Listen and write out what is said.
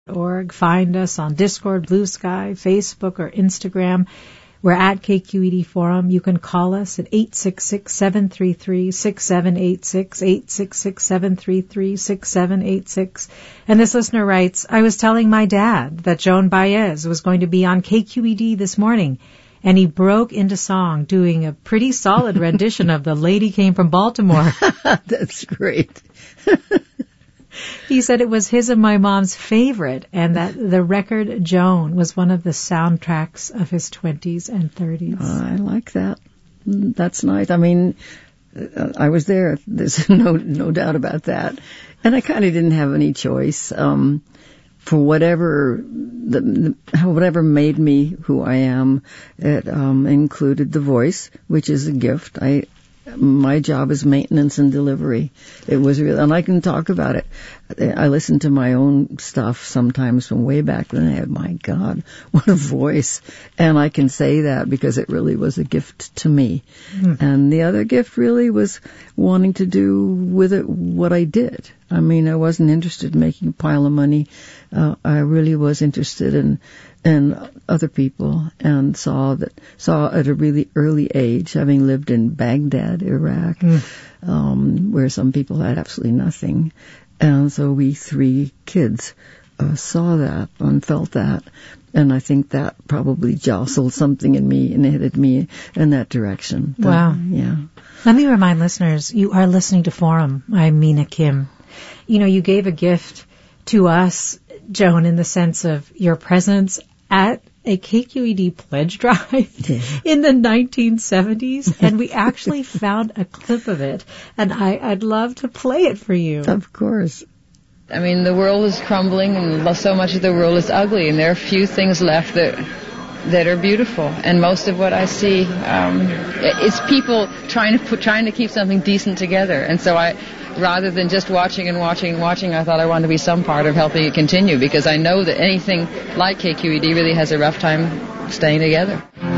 org. Find us on Discord, Blue Sky, Facebook, or Instagram. We're at KQED Forum. You can call us at 866-733-6786, 866-733-6786. And this listener writes, I was telling my dad that Joan Baez was going to be on KQED this morning, and he broke into song doing a pretty solid rendition of The Lady Came from Baltimore. That's great. He said it was his and my mom's favorite, and that the record Joan was one of the soundtracks of his 20s and 30s. I like that. That's nice. I mean, I was there. There's no doubt about that. And I kind of didn't have any choice. For whatever made me who I am, it included the voice, which is a gift. My job is maintenance and delivery. It was real, and I can talk about it. I listen to my own stuff sometimes from way back then. I had, my God, what a voice. And I can say that because it really was a gift to me. And the other gift really was wanting to do with it what I did. I mean, I wasn't interested in making a pile of money. I really was interested in other people, and saw at a really early age, having lived in Baghdad, Iraq, where some people had absolutely nothing. And so we three kids saw that and felt that. And I think that probably jostled something in me and headed me in that direction. Wow. Yeah. Let me remind listeners, you are listening to Forum. I'm Mina Kim. You know, you gave a gift to us, Joan, in the sense of your presence at a KQED pledge drive in the 1970s, and we actually found a clip of it, and I'd love to play it for you. Of course. I mean, the world is crumbling, and so much of the world is ugly, and there are few things left that are beautiful. And most of what I see is people trying to keep something decent together. And so rather than just watching, I thought I wanted to be some part of helping it continue, because I know that anything like KQED really has a rough time staying together.